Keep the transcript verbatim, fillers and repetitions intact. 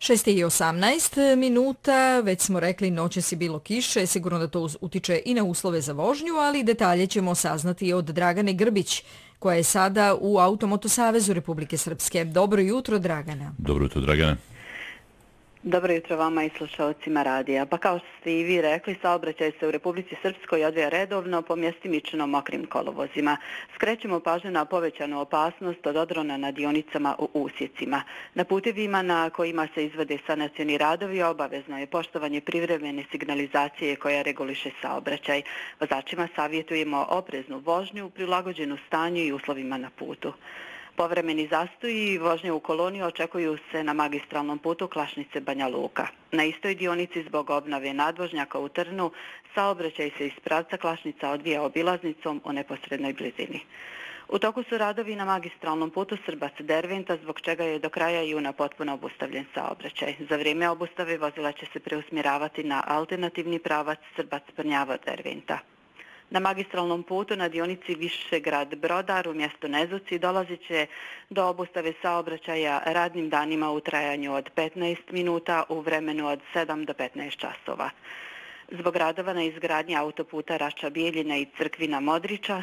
šest i osamnaest minuta, već smo rekli noćas je bilo kiše, sigurno da to utiče i na uslove za vožnju, ali detalje ćemo saznati od Dragane Grbić, koja je sada u Automoto Savezu Republike Srpske. Dobro jutro, Dragana. Dobro jutro, Dragana. Dobro jutro vama i slušalcima radija. Pa kao što ste i vi rekli, saobraćaj se u Republici Srpskoj odvija redovno po mjestimično mokrim kolovozima. Skrećemo pažnju na povećanu opasnost od odrona na dionicama u usjecima. Na putevima na kojima se izvode sanacioni radovi obavezno je poštovanje privremene signalizacije koja reguliše saobraćaj. Vozačima savjetujemo opreznu vožnju, prilagođenu stanju i uslovima na putu. Povremeni zastoji i vožnje u koloni očekuju se na magistralnom putu Klašnice Banja Luka. Na istoj dionici zbog obnove nadvožnjaka u Trnu saobraćaj se iz pravca Klašnica odvija obilaznicom u neposrednoj blizini. U toku su radovi na magistralnom putu Srbac-Derventa, zbog čega je do kraja juna potpuno obustavljen saobraćaj. Za vrijeme obustave vozila će se preusmjeravati na alternativni pravac Srbac-Prnjavo-Derventa. Na magistralnom putu na dionici Višegrad Brodar u mjestu Nezuci dolazit će do obustave saobraćaja radnim danima u trajanju od petnaest minuta u vremenu od sedam do petnaest časova. Zbog radova na izgradnji autoputa Rača Bijeljina i Crkvina Modrića